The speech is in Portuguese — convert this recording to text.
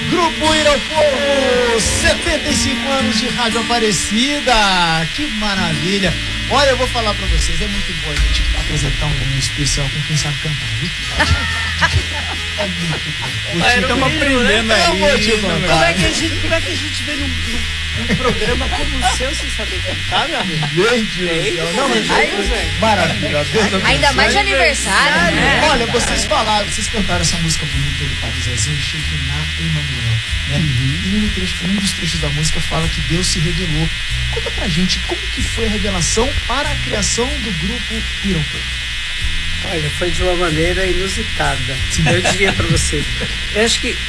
Grupo Irã Povo, 75 anos de Rádio Aparecida, que maravilha. Olha, eu vou falar pra vocês, é muito bom a gente apresentar um momento especial com quem sabe cantar, viu? É muito bom. Estamos aprendendo aí. Como é que a gente vê num programa como o seu sem saber cantar, meu amigo? Gente, maravilha. Ainda mais de aniversário, né? Olha, vocês cantaram essa música bonita do Padre Zezinho, Shekinah Emanuel, né? E um dos trechos da música fala que Deus se revelou. Conta pra gente como que foi a revelação para a criação do grupo Irã Povo. Olha, foi de uma maneira inusitada. Eu diria para você. Eu acho que